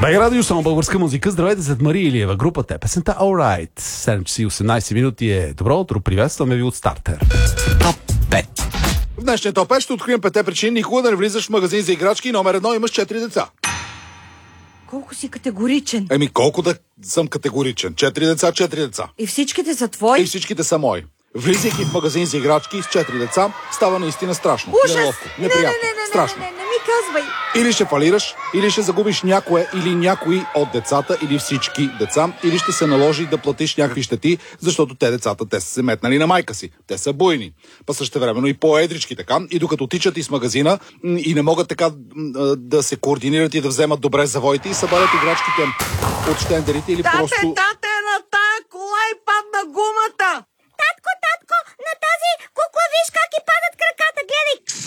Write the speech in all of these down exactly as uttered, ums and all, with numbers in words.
Бег Радио, само българска музика. Здравейте, зад Мария Илиева. Групата е песента Alright. седем часа и осемнайсет минути е добро утро. Приветстваме ви от Стартер. Топ пет. В днешния топ пет ще открием петте причини никога да не влизаш в магазин за играчки. Номер едно, имаш четири деца. Колко си категоричен. Еми колко да съм категоричен. Четири деца, четири деца. И всичките са твои? И всичките са мои. Влизайки в магазин за играчки с четири деца, става наистина страшно. Ужас! Неловко, Не, неприятно, не, не, не, страшно. Не, не, не, не ми казвай. Или ще фалираш, или ще загубиш някое или някои от децата, или всички деца, или ще се наложи да платиш някакви щети, защото те децата, те са се метнали на майка си. Те са буйни. Па същевременно и по-едрички така. И докато тичат из магазина и не могат така да се координират и да вземат добре завоите и събарят играчките от щендерите или тате, просто... Тате, на тая кола и падна гумата! Татко, татко, на тази кукла виж как и падат краката, гледай!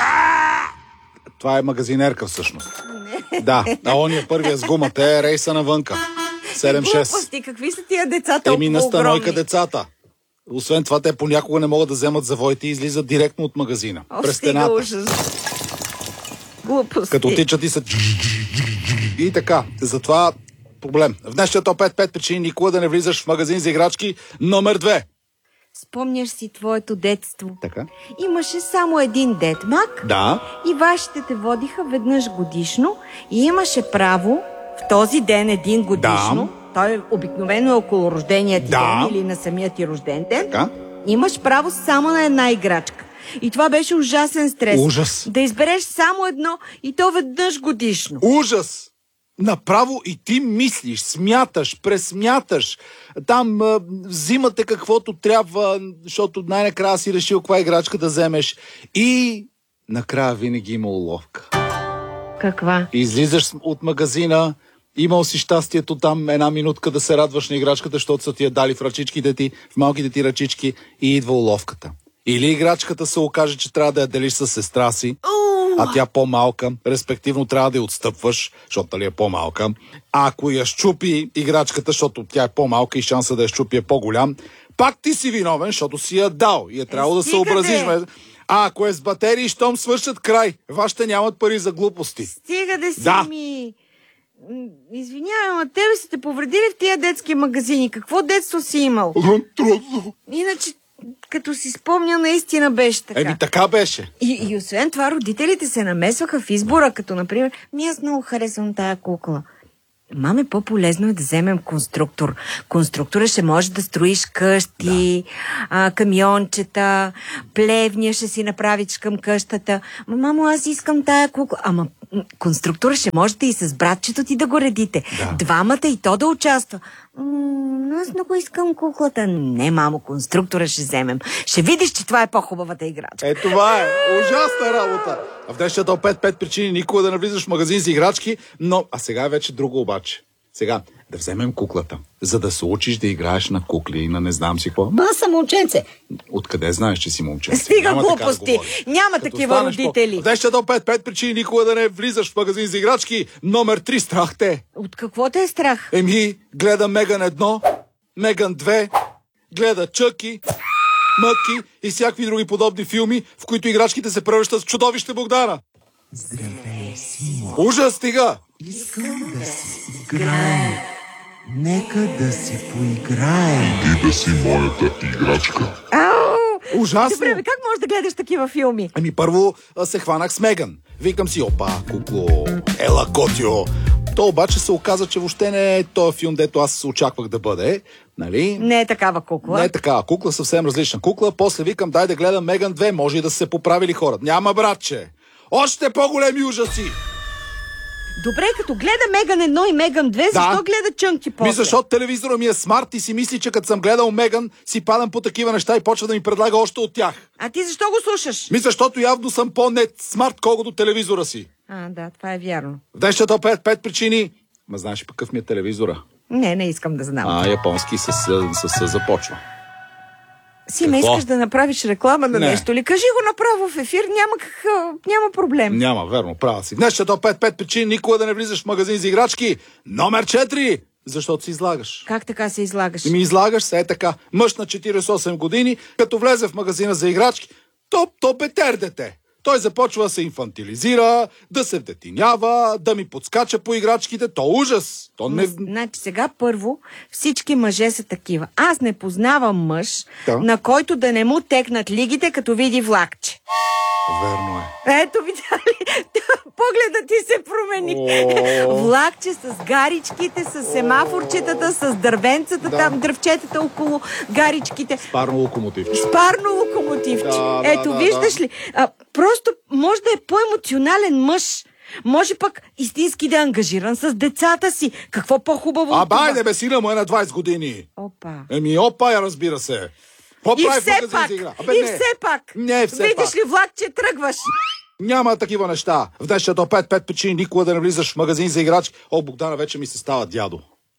Това е магазинерка всъщност. Да, а ония първия с гумата е рейса навънка. седем шест. Глупости, какви са тия деца толкова Еми на станойка огромни? децата. Освен това, те понякога не могат да вземат завоите и излизат директно от магазина. О, през стига стената. ужас. Глупости. Като тичат и са... И така. Затова проблем. В днешния топ пет, пет причини никога да не влизаш в магазин за играчки. Номер две. Спомняш си твоето детство. Така. Имаше само един детмак. Да. И вашите те водиха веднъж годишно и имаше право в този ден един годишно, Да. той обикновено е около рождения ти Да. ден или на самия ти рожден ден, Така. имаш право само на една играчка. И това беше ужасен стрес. Ужас. Да избереш само едно и то веднъж годишно. Ужас! Направо и ти мислиш, смяташ, пресмяташ. Там а, взимате каквото трябва, защото най-накрая си решил каква играчка да вземеш. И накрая винаги има уловка. Каква? Излизаш от магазина, имал си щастието там една минутка да се радваш на играчката, защото са ти я дали в ръчичките ти, в малките ти ръчички и идва уловката. Или играчката се окаже, че трябва да я делиш с сестра си, а тя по-малка, респективно трябва да я отстъпваш, защото ли е по-малка. А ако я щупи играчката, защото тя е по-малка и шанса да я щупи е по-голям, пак ти си виновен, защото си я дал и е трябвало да се образиш. А ако е с батерии, щом свършат край, вашите нямат пари за глупости. Стига да си Да. ми... М, Извинявам, а тебе са те повредили в тия детски магазини. Какво детство си имал? Иначе, като си спомня, наистина беше така. Еми така беше. И, и освен това, родителите се намесваха в избора, като, например, ми аз много харесвам тая кукла. Маме, по-полезно е да вземем конструктор. Конструктора ще може да строиш къщи, да. а, камиончета, плевния ще си направиш към къщата. Ма, мамо, аз искам тая кукла. Ама м, конструктора ще можете и с братчето ти да го редите. Да. Двамата и то да участва. М, аз много искам куклата. Не, мамо, конструктора ще вземем. Ще видиш, че това е по-хубавата играчка. Е, това е ужасна работа. А в днешния топ пет, пет причини никога да не влизаш в магазин за играчки, но... А сега е вече друго обаче. Сега, да вземем куклата, за да се учиш да играеш на кукли и на не знам си какво. Ма аз съм момченце. Откъде знаеш, че си момченце? Стига Няма така да глупости. говориш. Няма Като такива станеш родители. По... В днешния топ пет, пет причини никога да не влизаш в магазин за играчки. Номер три, страх те. От какво те е страх? Еми, гледа Меган едно, Меган две, гледа Чъки, Мъки и всякакви други подобни филми, в които играчките се превръщат в чудовище Богдана. Здравей, Симо. Ужас, стига! Искам да си играем. Нека да си поиграем. Ти да си моята играчка. Ау! Ужасно! Добре, бе, как можеш да гледаш такива филми? Ами първо а, се хванах с Меган. Викам си, опа, кукло, ела котио. То обаче се оказа, че въобще не е този филм, дето аз очаквах да бъде. Нали? Не е такава кукла. Не е такава кукла, съвсем различна кукла. После викам, дай да гледам Меган две, може и да са се поправили хората. Няма, братче! Още по-големи ужаси! Добре, като гледа Меган едно и Меган две, защо Да. гледа Чънки после? Ми, защото телевизора ми е смарт и си мисли, че като съм гледал Меган, си падам по такива неща и почва да ми предлага още от тях. А ти защо го слушаш? Ми, защото явно съм по-нет смарт, колкото телевизора си. А, да, това е вярно. В днешния топ пет, пет причини. Ма знаеш пък какъв ми е телевизора? Не, не искам да знам. А, японски с, с, с, с започва. Сима, какво? искаш да направиш реклама на Не. нещо ли? Кажи го направо в ефир, няма, какъв, няма проблем. Няма, верно, права си. Днес ще топ пет, пет причини никога да не влизаш в магазин за играчки. Номер четири. Защото си излагаш. Как така се излагаш? И ми излагаш се е така. Мъж на четиридесет и осем години, като влезе в магазина за играчки, топ, топ е тер дете. Той започва да се инфантилизира, да се вдетинява, да ми подскача по играчките. То ужас! То не... Значи сега първо всички мъже са такива. Аз не познавам мъж, да. на който да не му текнат лигите, като види влакче. Верно е. Ето, видя ли? Погледът ти се промени. Влакче с гаричките, с семафорчетата, с дървенцата, да. Там дръвчетата около гаричките. С парно локомотивче. С парно локомотивче. Да, Ето, да, виждаш да. ли? А, просто може да е по-емоционален мъж. Може пък истински да е ангажиран с децата си. Какво по-хубаво А от това? байде бе, сина му е на двайсет години. Опа. Еми, опа, я разбира се. И все пак, Абе, и не. все пак, Не, все видиш пак. ли влакче, тръгваш. Няма такива неща. В днешното пет пет причини никога да не влизаш в магазин за играчки. О, Богдана, вече ми се става дядо.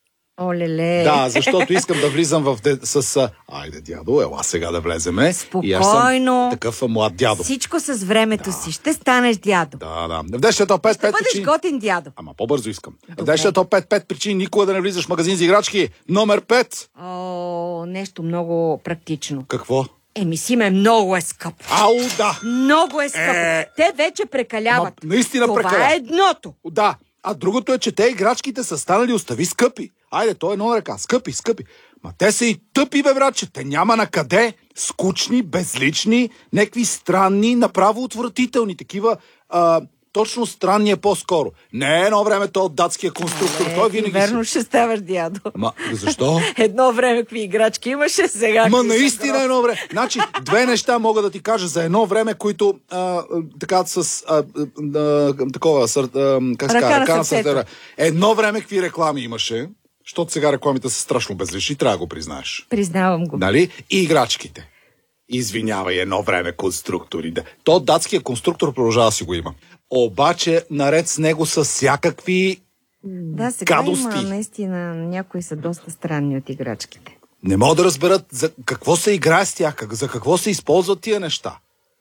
Олеле. Да, защото искам да влизам в де... с... Айде, дядо, ела сега да влеземе. Спокойно. И аз съм такъв млад дядо. Всичко с времето да. си. Ще станеш дядо. Да, да. В днешното пет пет бъдеш причини... готин дядо. Ама по-бързо искам. В днешното пет пет причини никога да не влизаш в магазин за играчки. Номер пет. О, нещо много практично. Какво? Еми, Симе, много е скъп. Ау, да. Много е скъп. Е... Те вече прекаляват. Ма, наистина Това прекаляват. е едното. Да. А другото е, че те играчките са станали остави скъпи. Айде, то е едно ръка. Скъпи, скъпи. Ма те са и тъпи, бе, братче. Те няма на къде. Скучни, безлични, някакви странни, направо отвратителни. Такива, а, точно странни е по-скоро. Не е едно време то от датския конструктор. Не, Той винаги верно си... ще ставаш дядо. Ма, защо? Едно време какви играчки имаше, сега... Ма наистина едно време. Значи, две неща мога да ти кажа за едно време, които а, така с а, а, такова, сър, а, как се казва, ръка на сърцето. Едно време какви реклами имаше, защото сега рекламите са страшно безлични, трябва да го признаеш. Признавам го. Нали? И играчките. Извинявай, едно време конструкторите. То датския конструктор продължава да си го има. Обаче, наред с него са всякакви Да, сега гадости. има наистина, някои са доста странни от играчките. Не могат да разберат за какво се играе с тях, как, за какво се използват тия неща.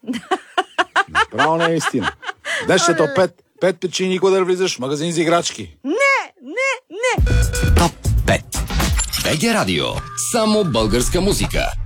Право не е истина. Днешното пет, пет причини никога да влизаш в магазин за играчки. Не, не, не! Топ пет. БГ Радио. Само българска музика.